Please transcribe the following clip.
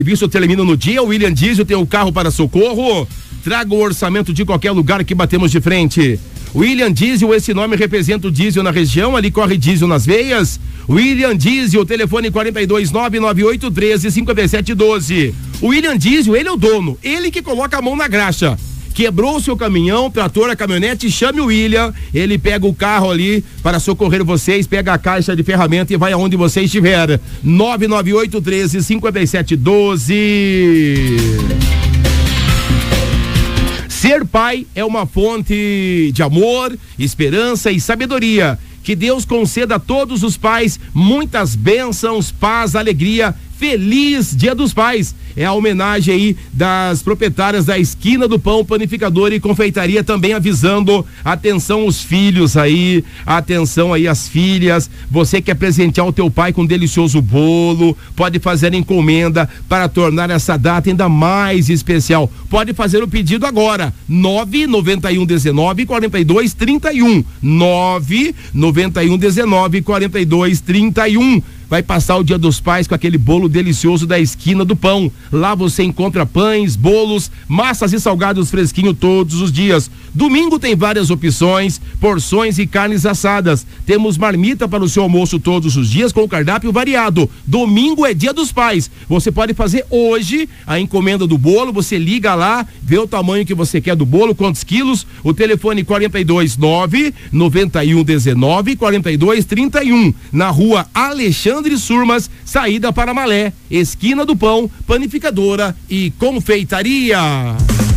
Serviço termina no dia. William Diesel tem o carro para socorro. Traga o orçamento de qualquer lugar que batemos de frente. William Diesel, esse nome representa o diesel na região, ali corre diesel nas veias. William Diesel, telefone 42.998135712. O William Diesel, ele é o dono, ele que coloca a mão na graxa. Quebrou o seu caminhão, trator, a caminhonete, chame o William, ele pega o carro ali para socorrer vocês, pega a caixa de ferramenta e vai aonde você estiver. 998135712. Ser pai é uma fonte de amor, esperança e sabedoria. Que Deus conceda a todos os pais muitas bênçãos, paz, alegria. Feliz Dia dos Pais. É a homenagem aí das proprietárias da Esquina do Pão, Panificadora e Confeitaria, também avisando, atenção os filhos aí, atenção aí as filhas, você quer presentear o teu pai com um delicioso bolo, pode fazer encomenda para tornar essa data ainda mais especial. Pode fazer o pedido agora, 991194231, 991194231. Vai passar o Dia dos Pais com aquele bolo delicioso da Esquina do Pão. Lá você encontra pães, bolos, massas e salgados fresquinho todos os dias. Domingo tem várias opções, porções e carnes assadas. Temos marmita para o seu almoço todos os dias com cardápio variado. Domingo é Dia dos Pais. Você pode fazer hoje a encomenda do bolo, você liga lá, vê o tamanho que você quer do bolo, quantos quilos, o telefone 429-9119-4231, na rua Alexandre Surmas, saída para Malé, Esquina do Pão, Panificadora e Confeitaria.